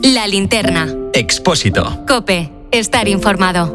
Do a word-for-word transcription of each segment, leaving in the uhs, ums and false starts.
La Linterna. Expósito. COPE. Estar informado.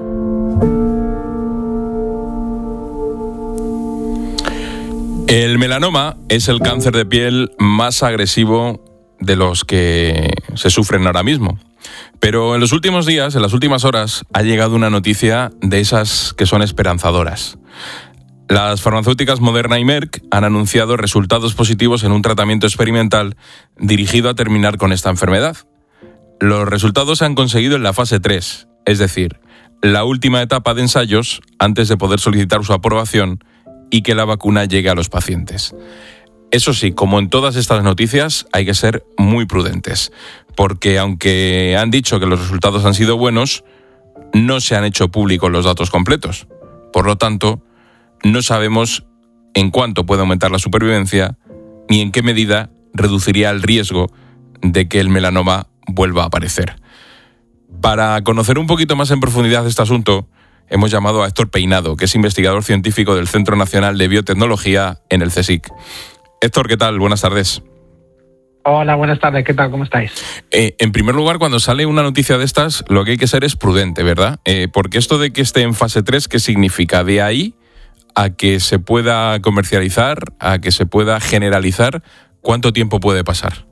El melanoma es el cáncer de piel más agresivo de los que se sufren ahora mismo. Pero en los últimos días, en las últimas horas, ha llegado una noticia de esas que son esperanzadoras. Las farmacéuticas Moderna y Merck han anunciado resultados positivos en un tratamiento experimental dirigido a terminar con esta enfermedad. Los resultados se han conseguido en la fase tres, es decir, la última etapa de ensayos antes de poder solicitar su aprobación y que la vacuna llegue a los pacientes. Eso sí, como en todas estas noticias, hay que ser muy prudentes, porque aunque han dicho que los resultados han sido buenos, no se han hecho públicos los datos completos. Por lo tanto, no sabemos en cuánto puede aumentar la supervivencia ni en qué medida reduciría el riesgo de que el melanoma vuelva a aparecer. Para conocer un poquito más en profundidad este asunto, hemos llamado a Héctor Peinado, que es investigador científico del Centro Nacional de Biotecnología en el CSIC. Héctor, ¿qué tal? Buenas tardes. Hola, buenas tardes. ¿Qué tal? ¿Cómo estáis? Eh, en primer lugar, cuando sale una noticia de estas, lo que hay que ser es prudente, ¿verdad? Eh, porque esto de que esté en fase tres, ¿qué significa? De ahí a que se pueda comercializar, a que se pueda generalizar, ¿cuánto tiempo puede pasar?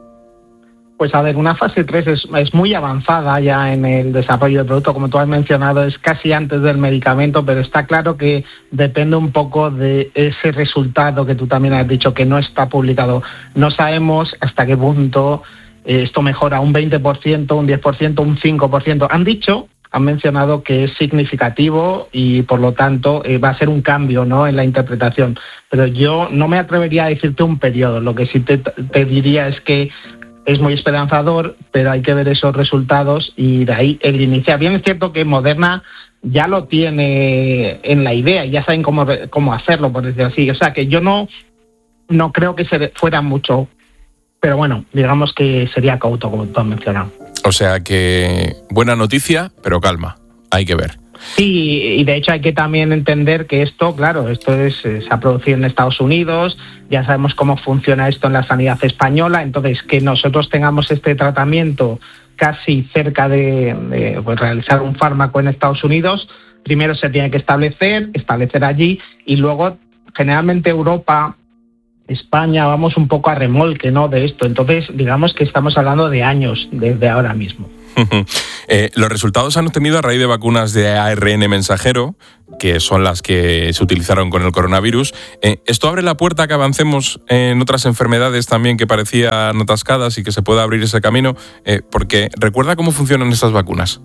Pues a ver, una fase tres es, es muy avanzada ya en el desarrollo del producto, como tú has mencionado, es casi antes del medicamento, pero está claro que depende un poco de ese resultado que tú también has dicho que no está publicado. No sabemos hasta qué punto eh, esto mejora un veinte por ciento, un diez por ciento, un cinco por ciento. Han dicho, han mencionado que es significativo y por lo tanto eh, va a ser un cambio, ¿no?, en la interpretación. Pero yo no me atrevería a decirte un periodo, lo que sí te, te diría es que es muy esperanzador, pero hay que ver esos resultados y de ahí el iniciar. Bien es cierto que Moderna ya lo tiene en la idea, ya saben cómo, cómo hacerlo, por decirlo así. O sea que yo no, no creo que se fuera mucho, pero bueno, digamos que sería cauto, como tú has mencionado. O sea que buena noticia, pero calma, hay que ver. Sí, y de hecho hay que también entender que esto, claro, esto es, se ha producido en Estados Unidos, ya sabemos cómo funciona esto en la sanidad española, entonces que nosotros tengamos este tratamiento casi cerca de, de pues, realizar un fármaco en Estados Unidos, primero se tiene que establecer, establecer allí, y luego generalmente Europa, España, vamos un poco a remolque, ¿no?, de esto, entonces digamos que estamos hablando de años desde ahora mismo. eh, los resultados se han obtenido a raíz de vacunas de A R N mensajero, que son las que se utilizaron con el coronavirus. Eh, ¿Esto abre la puerta a que avancemos en otras enfermedades también que parecían atascadas y que se pueda abrir ese camino? Eh, porque ¿recuerda cómo funcionan estas vacunas?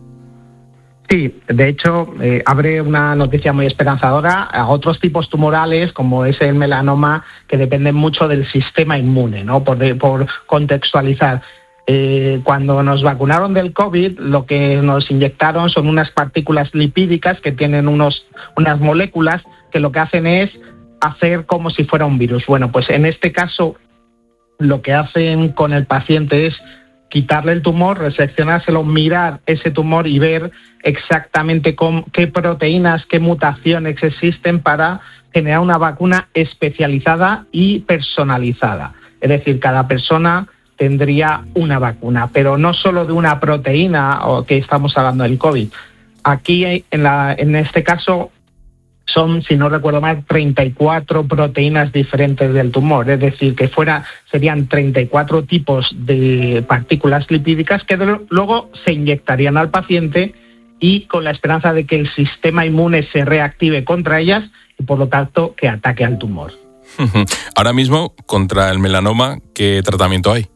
Sí, de hecho, eh, abre una noticia muy esperanzadora a otros tipos tumorales, como es el melanoma, que dependen mucho del sistema inmune, ¿no? Por, de, por contextualizar. Eh, cuando nos vacunaron del COVID, lo que nos inyectaron son unas partículas lipídicas que tienen unos, unas moléculas que lo que hacen es hacer como si fuera un virus. Bueno, pues en este caso lo que hacen con el paciente es quitarle el tumor, reseccionárselo, mirar ese tumor y ver exactamente con qué proteínas, qué mutaciones existen para generar una vacuna especializada y personalizada. Es decir, cada persona tendría una vacuna, pero no solo de una proteína, o que estamos hablando del COVID. Aquí, en, la, en este caso, son, si no recuerdo mal, treinta y cuatro proteínas diferentes del tumor, es decir, que fuera serían treinta y cuatro tipos de partículas lipídicas que de, luego se inyectarían al paciente y con la esperanza de que el sistema inmune se reactive contra ellas y, por lo tanto, que ataque al tumor. Ahora mismo, contra el melanoma, ¿qué tratamiento hay?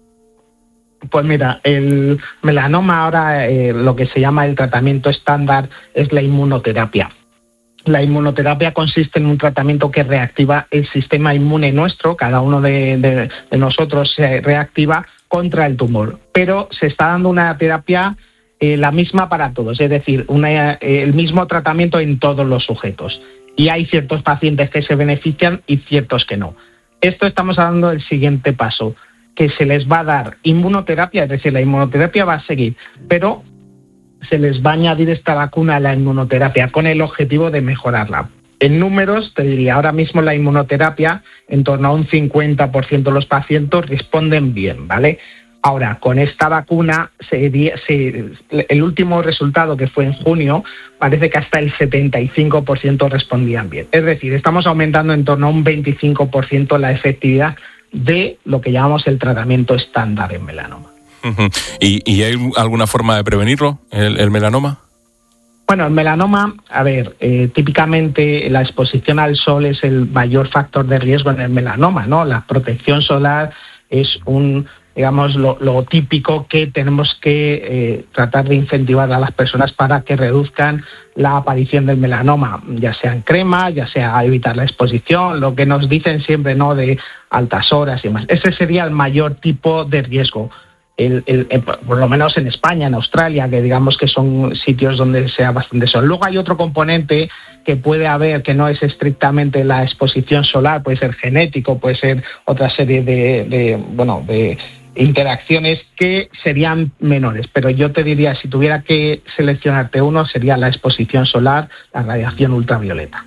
Pues mira, el melanoma ahora eh, lo que se llama el tratamiento estándar es la inmunoterapia. La inmunoterapia consiste en un tratamiento que reactiva el sistema inmune nuestro, cada uno de, de, de nosotros se reactiva contra el tumor, pero se está dando una terapia eh, la misma para todos, es decir, una, eh, el mismo tratamiento en todos los sujetos. Y hay ciertos pacientes que se benefician y ciertos que no. Esto estamos hablando del siguiente paso, que se les va a dar inmunoterapia, es decir, la inmunoterapia va a seguir, pero se les va a añadir esta vacuna a la inmunoterapia con el objetivo de mejorarla. En números, te diría, ahora mismo la inmunoterapia, en torno a un cincuenta por ciento de los pacientes responden bien, ¿vale? Ahora, con esta vacuna, se, se, el último resultado, que fue en junio, parece que hasta el setenta y cinco por ciento respondían bien. Es decir, estamos aumentando en torno a un veinticinco por ciento la efectividad de lo que llamamos el tratamiento estándar en melanoma. Uh-huh. ¿Y, ¿Y hay alguna forma de prevenirlo, el, el melanoma? Bueno, el melanoma, a ver, eh, típicamente la exposición al sol es el mayor factor de riesgo en el melanoma, ¿no? La protección solar es un, digamos, lo, lo típico que tenemos que eh, tratar de incentivar a las personas para que reduzcan la aparición del melanoma, ya sea en crema, ya sea a evitar la exposición, lo que nos dicen siempre, ¿no?, de altas horas y demás. Ese sería el mayor tipo de riesgo. El, el, el, por lo menos en España, en Australia, que digamos que son sitios donde sea bastante sol. Luego hay otro componente que puede haber, que no es estrictamente la exposición solar, puede ser genético, puede ser otra serie de, de bueno, de interacciones que serían menores. Pero yo te diría, si tuviera que seleccionarte uno, sería la exposición solar, la radiación ultravioleta.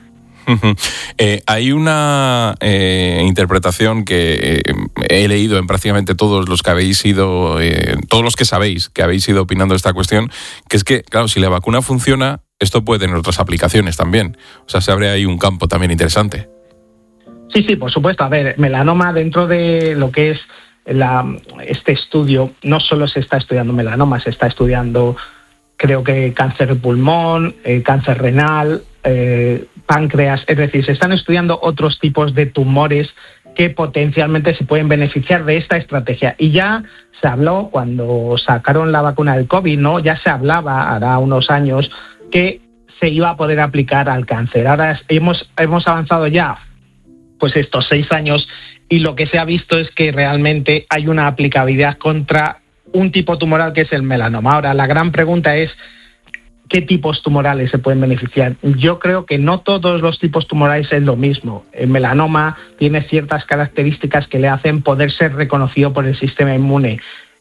Eh, hay una eh, interpretación que eh, he leído en prácticamente todos los que habéis ido, eh, todos los que sabéis que habéis ido opinando de esta cuestión, que es que, claro, si la vacuna funciona, esto puede tener otras aplicaciones también. O sea, se abre ahí un campo también interesante. Sí, sí, por supuesto. A ver, melanoma, dentro de lo que es la, este estudio, no solo se está estudiando melanoma, se está estudiando, creo que cáncer de pulmón, eh, cáncer renal, eh, páncreas, es decir, se están estudiando otros tipos de tumores que potencialmente se pueden beneficiar de esta estrategia. Y ya se habló cuando sacaron la vacuna del COVID, ¿no? Ya se hablaba, hará unos años, que se iba a poder aplicar al cáncer. Ahora hemos, hemos avanzado ya, pues estos seis años, y lo que se ha visto es que realmente hay una aplicabilidad contra un tipo tumoral que es el melanoma. Ahora, la gran pregunta es, ¿qué tipos tumorales se pueden beneficiar? Yo creo que no todos los tipos tumorales es lo mismo. El melanoma tiene ciertas características que le hacen poder ser reconocido por el sistema inmune.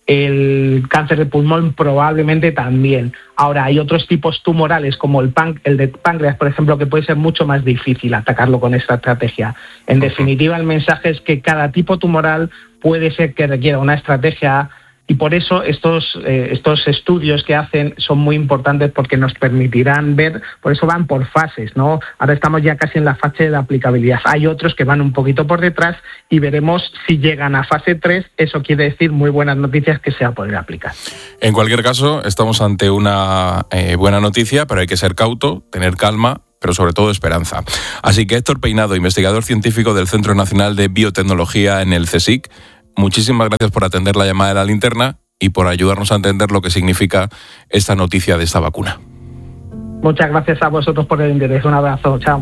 El cáncer de pulmón probablemente también. Ahora, hay otros tipos tumorales, como el, pan, el de páncreas, por ejemplo, que puede ser mucho más difícil atacarlo con esta estrategia. En definitiva, el mensaje es que cada tipo tumoral puede ser que requiera una estrategia. Y por eso estos, eh, estos estudios que hacen son muy importantes, porque nos permitirán ver, por eso van por fases, ¿no? Ahora estamos ya casi en la fase de aplicabilidad. Hay otros que van un poquito por detrás y veremos si llegan a fase tres. Eso quiere decir muy buenas noticias, que se va a poder aplicar. En cualquier caso, estamos ante una eh, buena noticia, pero hay que ser cauto, tener calma, pero sobre todo esperanza. Así que Héctor Peinado, investigador científico del Centro Nacional de Biotecnología en el CSIC, muchísimas gracias por atender la llamada de la linterna y por ayudarnos a entender lo que significa esta noticia de esta vacuna. Muchas gracias a vosotros por el interés. Un abrazo. Chao.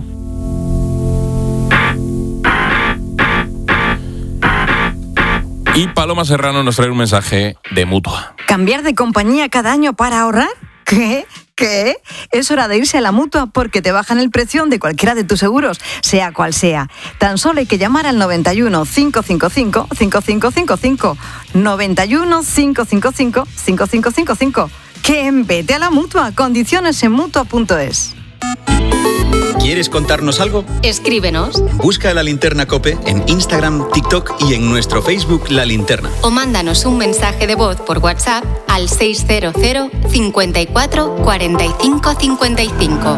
Y Paloma Serrano nos trae un mensaje de Mutua. ¿Cambiar de compañía cada año para ahorrar? ¿Qué? ¿Qué? Es hora de irse a la Mutua, porque te bajan el precio de cualquiera de tus seguros, sea cual sea. Tan solo hay que llamar al noventa y uno, cinco cinco cinco, cinco cinco cinco cinco. noventa y uno, cinco cinco cinco, cinco cinco cinco cinco. Que vete a la Mutua. Condiciones en mutua punto es. ¿Quieres contarnos algo? Escríbenos. Busca La Linterna COPE en Instagram, TikTok y en nuestro Facebook La Linterna. O mándanos un mensaje de voz por WhatsApp al seiscientos cincuenta y cuatro, cuarenta y cinco cincuenta y cinco.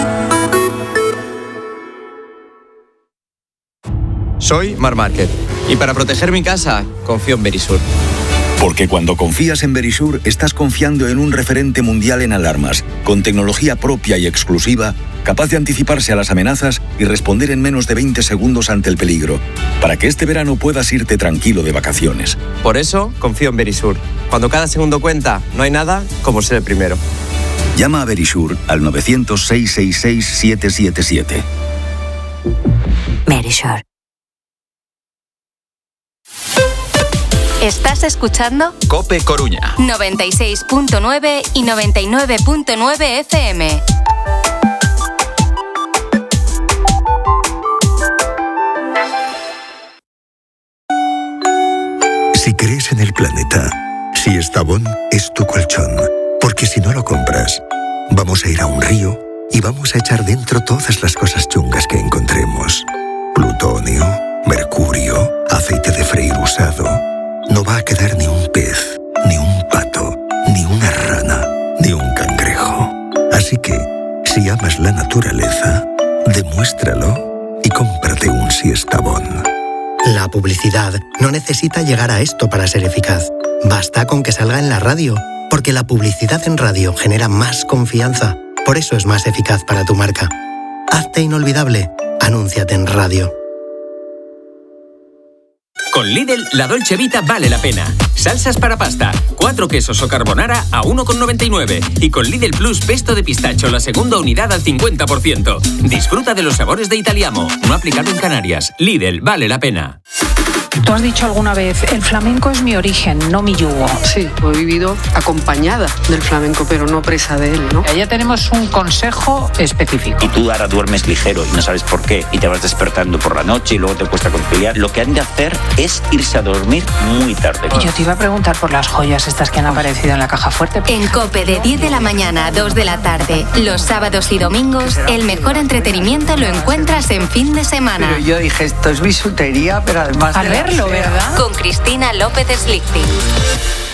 Soy Mar Márquez y para proteger mi casa confío en Verisur. Porque cuando confías en Verisur, estás confiando en un referente mundial en alarmas, con tecnología propia y exclusiva, capaz de anticiparse a las amenazas y responder en menos de veinte segundos ante el peligro, para que este verano puedas irte tranquilo de vacaciones. Por eso confío en Verisur. Cuando cada segundo cuenta, no hay nada como ser el primero. Llama a Verisur al nueve cero cero, seis seis seis, siete siete siete. Verisur. ¿Estás escuchando? COPE Coruña. noventa y seis punto nueve y noventa y nueve punto nueve F M. Si crees en el planeta, si Estavón es tu colchón, porque si no lo compras, vamos a ir a un río y vamos a echar dentro todas las cosas chungas que encontremos. Plutonio, mercurio, aceite de freír usado. no va a quedar ni un pez, ni un pato, ni una rana, ni un cangrejo. Así que, si amas la naturaleza, demuéstralo y cómprate un Siestabón. La publicidad no necesita llegar a esto para ser eficaz. Basta con que salga en la radio, porque la publicidad en radio genera más confianza. Por eso es más eficaz para tu marca. Hazte inolvidable. Anúnciate en radio. Con Lidl, la Dolce Vita vale la pena. Salsas para pasta, cuatro quesos o carbonara a uno con noventa y nueve. Y con Lidl Plus pesto de pistacho, la segunda unidad al cincuenta por ciento. Disfruta de los sabores de Italiamo. No aplicado en Canarias. Lidl, vale la pena. Tú has dicho alguna vez, el flamenco es mi origen, no mi yugo. Sí, he vivido acompañada del flamenco, pero no presa de él, ¿no? Ya tenemos un consejo específico. Y tú ahora duermes ligero y no sabes por qué, y te vas despertando por la noche y luego te cuesta conciliar. Lo que han de hacer es irse a dormir muy tarde. Y yo te iba a preguntar por las joyas estas que han aparecido en la caja fuerte. En COPE, de diez de la mañana a dos de la tarde, los sábados y domingos, el mejor entretenimiento lo encuentras en fin de semana. Pero yo dije, esto es bisutería, pero además... A verlo, ¿verdad? Con Cristina López Slichting.